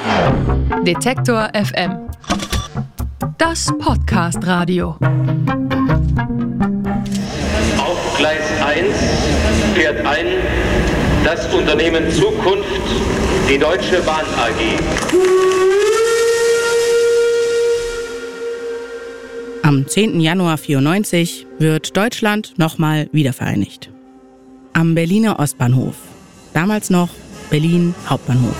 Detektor FM. Das Podcast-Radio. Auf Gleis 1 fährt ein das Unternehmen Zukunft, die Deutsche Bahn AG. Am 10. Januar 1994 wird Deutschland nochmal wiedervereinigt. Am Berliner Ostbahnhof, damals noch Berlin Hauptbahnhof.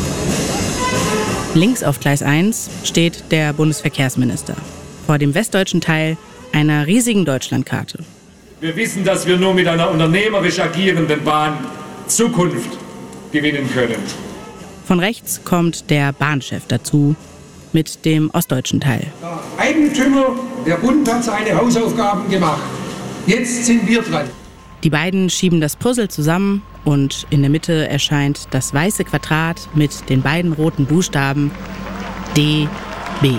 Links auf Gleis 1 steht der Bundesverkehrsminister vor dem westdeutschen Teil einer riesigen Deutschlandkarte. Wir wissen, dass wir nur mit einer unternehmerisch agierenden Bahn Zukunft gewinnen können. Von rechts kommt der Bahnchef dazu mit dem ostdeutschen Teil. Der Eigentümer, der Bund, hat seine Hausaufgaben gemacht. Jetzt sind wir dran. Die beiden schieben das Puzzle zusammen und in der Mitte erscheint das weiße Quadrat mit den beiden roten Buchstaben DB.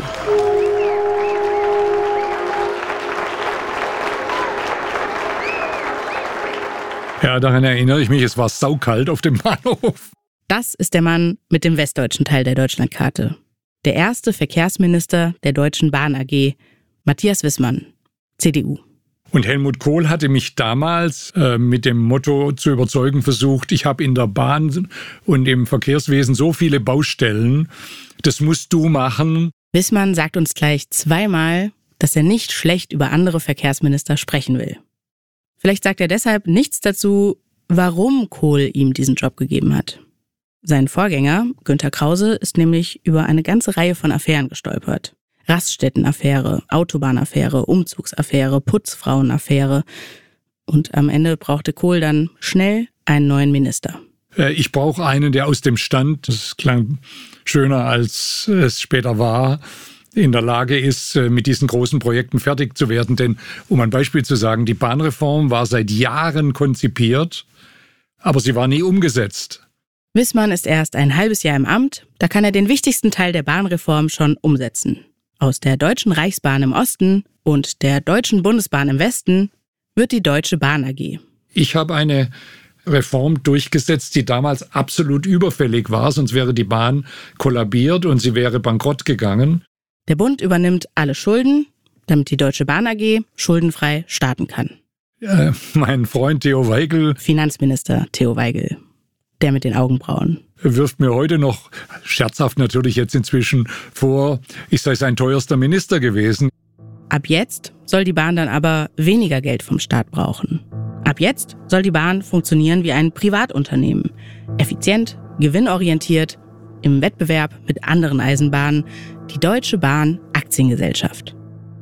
Ja, daran erinnere ich mich, es war saukalt auf dem Bahnhof. Das ist der Mann mit dem westdeutschen Teil der Deutschlandkarte. Der erste Verkehrsminister der Deutschen Bahn AG, Matthias Wissmann, CDU. Und Helmut Kohl hatte mich damals mit dem Motto zu überzeugen versucht, ich habe in der Bahn und im Verkehrswesen so viele Baustellen, das musst du machen. Wissmann sagt uns gleich zweimal, dass er nicht schlecht über andere Verkehrsminister sprechen will. Vielleicht sagt er deshalb nichts dazu, warum Kohl ihm diesen Job gegeben hat. Sein Vorgänger, Günter Krause, ist nämlich über eine ganze Reihe von Affären gestolpert. Raststättenaffäre, Autobahnaffäre, Umzugsaffäre, Putzfrauenaffäre. Und am Ende brauchte Kohl dann schnell einen neuen Minister. Ich brauche einen, der aus dem Stand, das klang schöner als es später war, in der Lage ist, mit diesen großen Projekten fertig zu werden. Denn, um ein Beispiel zu sagen, die Bahnreform war seit Jahren konzipiert, aber sie war nie umgesetzt. Wissmann ist erst ein halbes Jahr im Amt, da kann er den wichtigsten Teil der Bahnreform schon umsetzen. Aus der Deutschen Reichsbahn im Osten und der Deutschen Bundesbahn im Westen wird die Deutsche Bahn AG. Ich habe eine Reform durchgesetzt, die damals absolut überfällig war, sonst wäre die Bahn kollabiert und sie wäre bankrott gegangen. Der Bund übernimmt alle Schulden, damit die Deutsche Bahn AG schuldenfrei starten kann. Mein Freund Theo Weigel, Finanzminister Theo Weigel, der mit den Augenbrauen, wirft mir heute noch, scherzhaft natürlich jetzt inzwischen, vor, ich sei sein teuerster Minister gewesen. Ab jetzt soll die Bahn dann aber weniger Geld vom Staat brauchen. Ab jetzt soll die Bahn funktionieren wie ein Privatunternehmen. Effizient, gewinnorientiert, im Wettbewerb mit anderen Eisenbahnen, die Deutsche Bahn Aktiengesellschaft.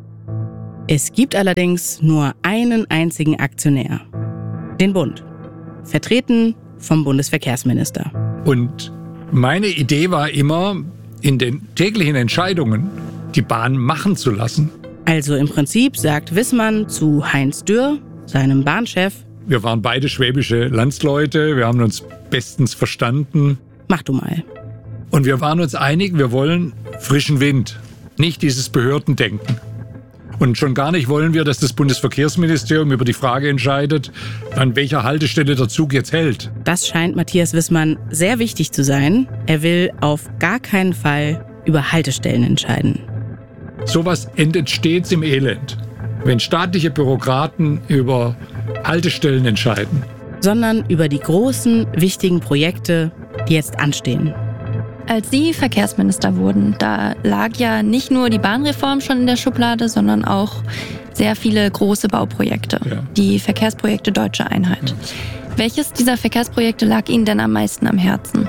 Es gibt allerdings nur einen einzigen Aktionär, den Bund, vertreten vom Bundesverkehrsminister. Und meine Idee war immer, in den täglichen Entscheidungen die Bahn machen zu lassen. Also im Prinzip sagt Wissmann zu Heinz Dürr, seinem Bahnchef: Wir waren beide schwäbische Landsleute, wir haben uns bestens verstanden. Mach du mal. Und wir waren uns einig, wir wollen frischen Wind, nicht dieses Behördendenken. Und schon gar nicht wollen wir, dass das Bundesverkehrsministerium über die Frage entscheidet, an welcher Haltestelle der Zug jetzt hält. Das scheint Matthias Wissmann sehr wichtig zu sein. Er will auf gar keinen Fall über Haltestellen entscheiden. Sowas endet stets im Elend, wenn staatliche Bürokraten über Haltestellen entscheiden. Sondern über die großen, wichtigen Projekte, die jetzt anstehen. Als Sie Verkehrsminister wurden, da lag ja nicht nur die Bahnreform schon in der Schublade, sondern auch sehr viele große Bauprojekte. Ja. Die Verkehrsprojekte Deutsche Einheit. Ja. Welches dieser Verkehrsprojekte lag Ihnen denn am meisten am Herzen?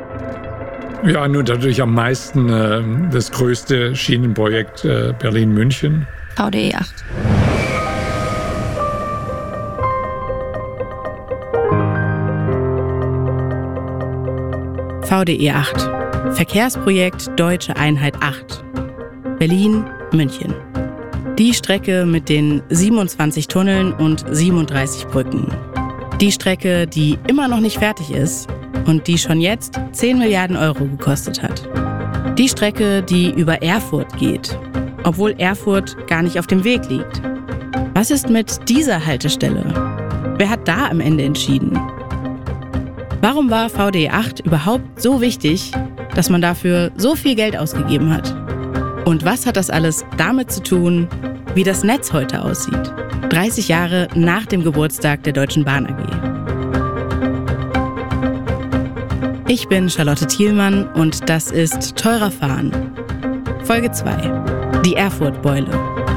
Ja, nun natürlich am meisten das größte Schienenprojekt Berlin-München. VDE 8. VDE 8. Verkehrsprojekt Deutsche Einheit 8. Berlin-München. Die Strecke mit den 27 Tunneln und 37 Brücken. Die Strecke, die immer noch nicht fertig ist und die schon jetzt 10 Milliarden Euro gekostet hat. Die Strecke, die über Erfurt geht, obwohl Erfurt gar nicht auf dem Weg liegt. Was ist mit dieser Haltestelle? Wer hat da am Ende entschieden? Warum war VDE 8 überhaupt so wichtig, dass man dafür so viel Geld ausgegeben hat? Und was hat das alles damit zu tun, wie das Netz heute aussieht? 30 Jahre nach dem Geburtstag der Deutschen Bahn AG. Ich bin Charlotte Thielmann und das ist Teurer Fahren. Folge 2. Die Erfurt-Beule.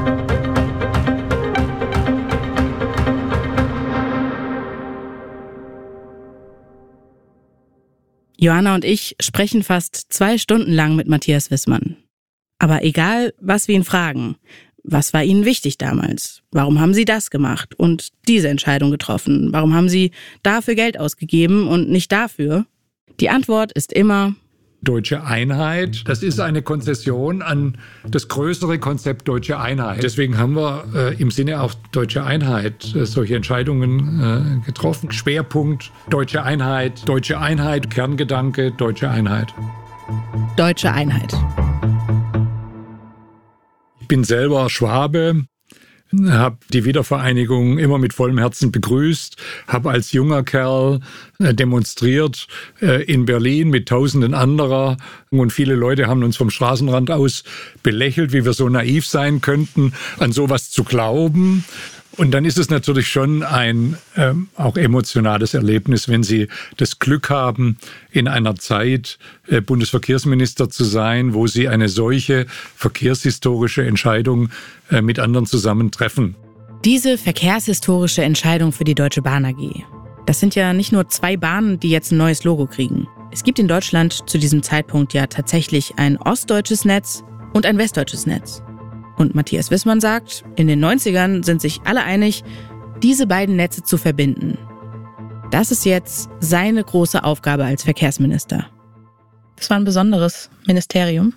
Johanna und ich sprechen fast 2 Stunden lang mit Matthias Wissmann. Aber egal, was wir ihn fragen, was war Ihnen wichtig damals? Warum haben Sie das gemacht und diese Entscheidung getroffen? Warum haben Sie dafür Geld ausgegeben und nicht dafür? Die Antwort ist immer: Deutsche Einheit, das ist eine Konzession an das größere Konzept Deutsche Einheit. Deswegen haben wir im Sinne auch Deutsche Einheit solche Entscheidungen getroffen. Schwerpunkt Deutsche Einheit, Kerngedanke Deutsche Einheit. Deutsche Einheit. Ich bin selber Schwabe, habe die Wiedervereinigung immer mit vollem Herzen begrüßt, habe als junger Kerl demonstriert in Berlin mit Tausenden anderer und viele Leute haben uns vom Straßenrand aus belächelt, wie wir so naiv sein könnten, an sowas zu glauben. Und dann ist es natürlich schon ein auch emotionales Erlebnis, wenn Sie das Glück haben, in einer Zeit Bundesverkehrsminister zu sein, wo Sie eine solche verkehrshistorische Entscheidung mit anderen zusammen treffen. Diese verkehrshistorische Entscheidung für die Deutsche Bahn AG. Das sind ja nicht nur 2 Bahnen, die jetzt ein neues Logo kriegen. Es gibt in Deutschland zu diesem Zeitpunkt ja tatsächlich ein ostdeutsches Netz und ein westdeutsches Netz. Und Matthias Wissmann sagt, in den 90ern sind sich alle einig, diese beiden Netze zu verbinden. Das ist jetzt seine große Aufgabe als Verkehrsminister. Das war ein besonderes Ministerium.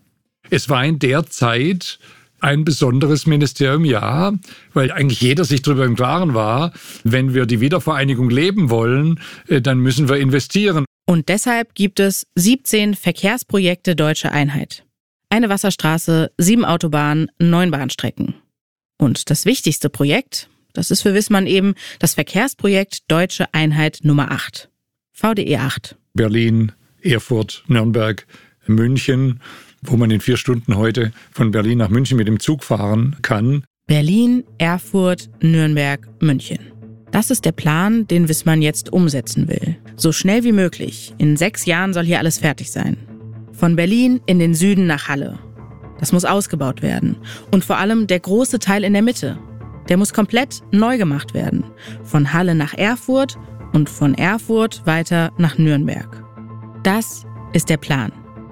Es war in der Zeit ein besonderes Ministerium, ja, weil eigentlich jeder sich darüber im Klaren war, wenn wir die Wiedervereinigung leben wollen, dann müssen wir investieren. Und deshalb gibt es 17 Verkehrsprojekte Deutsche Einheit. Eine Wasserstraße, 7 Autobahnen, 9 Bahnstrecken. Und das wichtigste Projekt, das ist für Wissmann eben das Verkehrsprojekt Deutsche Einheit Nummer 8. VDE 8. Berlin, Erfurt, Nürnberg, München, wo man in 4 Stunden heute von Berlin nach München mit dem Zug fahren kann. Berlin, Erfurt, Nürnberg, München. Das ist der Plan, den Wissmann jetzt umsetzen will. So schnell wie möglich. In 6 Jahren soll hier alles fertig sein. Von Berlin in den Süden nach Halle. Das muss ausgebaut werden. Und vor allem der große Teil in der Mitte. Der muss komplett neu gemacht werden. Von Halle nach Erfurt und von Erfurt weiter nach Nürnberg. Das ist der Plan.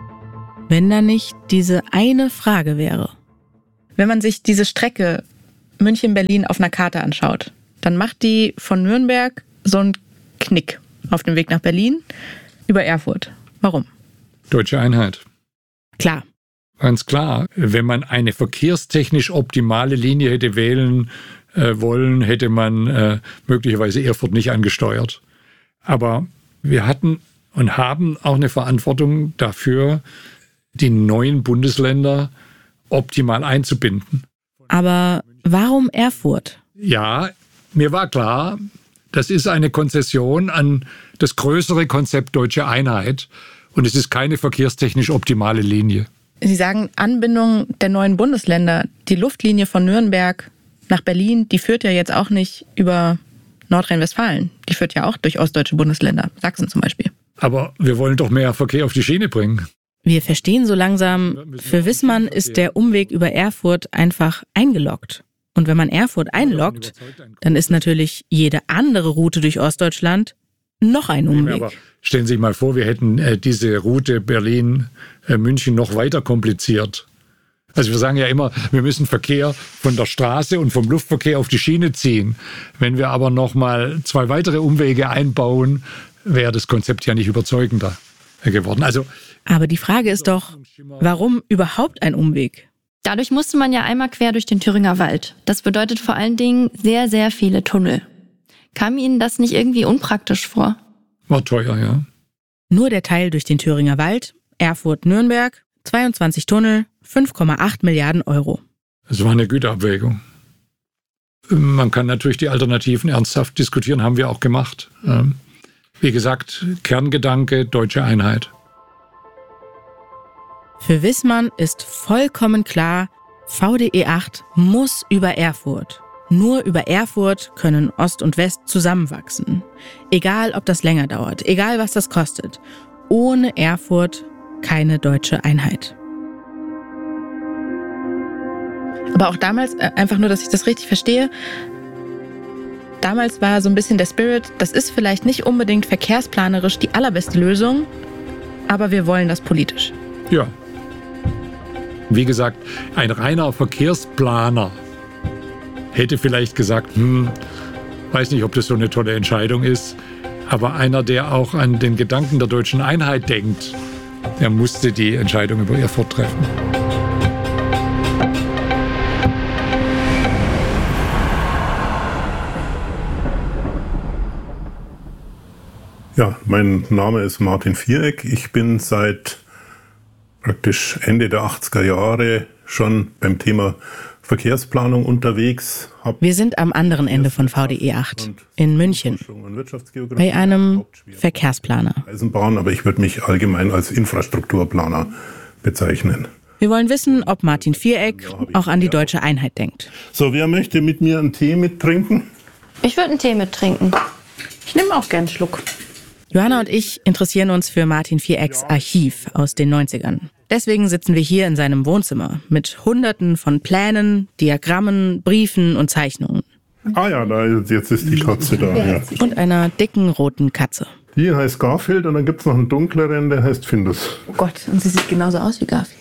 Wenn da nicht diese eine Frage wäre. Wenn man sich diese Strecke München-Berlin auf einer Karte anschaut, dann macht die von Nürnberg so einen Knick auf dem Weg nach Berlin über Erfurt. Warum? Deutsche Einheit. Klar. Ganz klar. Wenn man eine verkehrstechnisch optimale Linie hätte wählen wollen, hätte man möglicherweise Erfurt nicht angesteuert. Aber wir hatten und haben auch eine Verantwortung dafür, die neuen Bundesländer optimal einzubinden. Aber warum Erfurt? Ja, mir war klar, das ist eine Konzession an das größere Konzept Deutsche Einheit. Und es ist keine verkehrstechnisch optimale Linie. Sie sagen Anbindung der neuen Bundesländer. Die Luftlinie von Nürnberg nach Berlin, die führt ja jetzt auch nicht über Nordrhein-Westfalen. Die führt ja auch durch ostdeutsche Bundesländer, Sachsen zum Beispiel. Aber wir wollen doch mehr Verkehr auf die Schiene bringen. Wir verstehen so langsam, für Wissmann ist der Umweg über Erfurt einfach eingeloggt. Und wenn man Erfurt einloggt, dann ist natürlich jede andere Route durch Ostdeutschland noch ein Umweg. Aber stellen Sie sich mal vor, wir hätten diese Route Berlin-München noch weiter kompliziert. Also wir sagen ja immer, wir müssen Verkehr von der Straße und vom Luftverkehr auf die Schiene ziehen. Wenn wir aber noch mal 2 weitere Umwege einbauen, wäre das Konzept ja nicht überzeugender geworden. Aber die Frage ist doch, warum überhaupt ein Umweg? Dadurch musste man ja einmal quer durch den Thüringer Wald. Das bedeutet vor allen Dingen sehr, sehr viele Tunnel. Kam Ihnen das nicht irgendwie unpraktisch vor? War teuer, ja. Nur der Teil durch den Thüringer Wald, Erfurt-Nürnberg, 22 Tunnel, 5,8 Milliarden Euro. Es war eine Güterabwägung. Man kann natürlich die Alternativen ernsthaft diskutieren, haben wir auch gemacht. Wie gesagt, Kerngedanke, Deutsche Einheit. Für Wissmann ist vollkommen klar, VDE 8 muss über Erfurt. Nur über Erfurt können Ost und West zusammenwachsen. Egal, ob das länger dauert, egal, was das kostet. Ohne Erfurt keine deutsche Einheit. Aber auch damals, einfach nur, dass ich das richtig verstehe, damals war so ein bisschen der Spirit, das ist vielleicht nicht unbedingt verkehrsplanerisch die allerbeste Lösung, aber wir wollen das politisch. Ja. Wie gesagt, ein reiner Verkehrsplaner hätte vielleicht gesagt, weiß nicht, ob das so eine tolle Entscheidung ist, aber einer, der auch an den Gedanken der deutschen Einheit denkt, der musste die Entscheidung über Erfurt treffen. Ja, mein Name ist Martin Viereck. Ich bin seit praktisch Ende der 80er Jahre schon beim Thema Verkehrsplanung unterwegs. Wir sind am anderen Ende von VDE 8 in München bei einem Verkehrsplaner. Eisenbahn, aber ich würde mich allgemein als Infrastrukturplaner bezeichnen. Wir wollen wissen, ob Martin Viereck auch an die deutsche Einheit denkt. So, wer möchte mit mir einen Tee mittrinken? Ich würde einen Tee mittrinken. Ich nehme auch gern einen Schluck. Johanna und ich interessieren uns für Martin Vierecks Archiv aus den 90ern. Deswegen sitzen wir hier in seinem Wohnzimmer mit Hunderten von Plänen, Diagrammen, Briefen und Zeichnungen. Ah ja, jetzt ist die Katze da. Ja. Und einer dicken roten Katze. Die heißt Garfield und dann gibt es noch einen dunkleren, der heißt Findus. Oh Gott, und sie sieht genauso aus wie Garfield.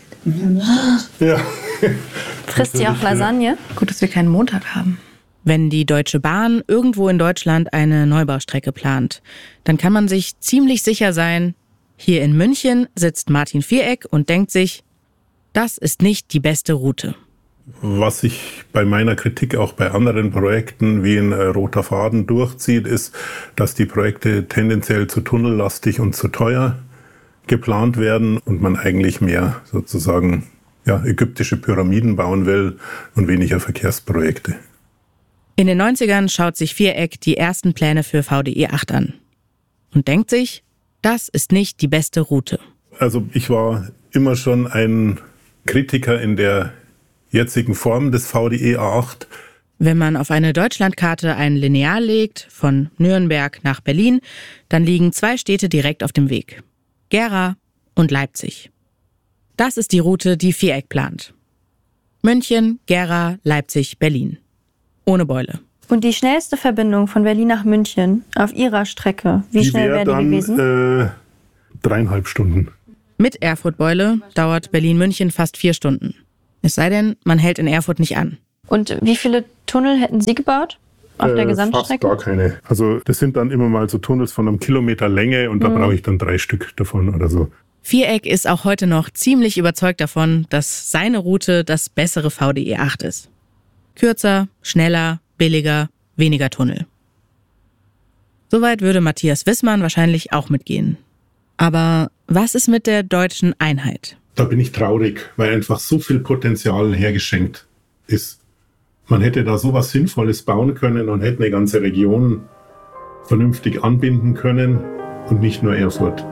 Ja. Frisst sie auch Lasagne? Gut, dass wir keinen Montag haben. Wenn die Deutsche Bahn irgendwo in Deutschland eine Neubaustrecke plant, dann kann man sich ziemlich sicher sein, hier in München sitzt Martin Viereck und denkt sich, das ist nicht die beste Route. Was sich bei meiner Kritik auch bei anderen Projekten wie ein roter Faden durchzieht, ist, dass die Projekte tendenziell zu tunnellastig und zu teuer geplant werden und man eigentlich mehr sozusagen ägyptische Pyramiden bauen will und weniger Verkehrsprojekte. In den 90ern schaut sich Viereck die ersten Pläne für VDE 8 an und denkt sich, das ist nicht die beste Route. Also ich war immer schon ein Kritiker in der jetzigen Form des VDE 8. Wenn man auf eine Deutschlandkarte ein Lineal legt, von Nürnberg nach Berlin, dann liegen 2 Städte direkt auf dem Weg. Gera und Leipzig. Das ist die Route, die Viereck plant. München, Gera, Leipzig, Berlin. Ohne Beule. Und die schnellste Verbindung von Berlin nach München auf ihrer Strecke, wie schnell wäre die gewesen? 3,5 Stunden. Mit Erfurt-Beule dauert Berlin-München fast 4 Stunden. Es sei denn, man hält in Erfurt nicht an. Und wie viele Tunnel hätten Sie gebaut auf der Gesamtstrecke? Fast gar keine. Also das sind dann immer mal so Tunnels von einem Kilometer Länge und da brauche ich dann 3 Stück davon oder so. Viereck ist auch heute noch ziemlich überzeugt davon, dass seine Route das bessere VDE 8 ist. Kürzer, schneller, billiger, weniger Tunnel. Soweit würde Matthias Wissmann wahrscheinlich auch mitgehen. Aber was ist mit der deutschen Einheit? Da bin ich traurig, weil einfach so viel Potenzial hergeschenkt ist. Man hätte da sowas Sinnvolles bauen können und hätte eine ganze Region vernünftig anbinden können und nicht nur Erfurt.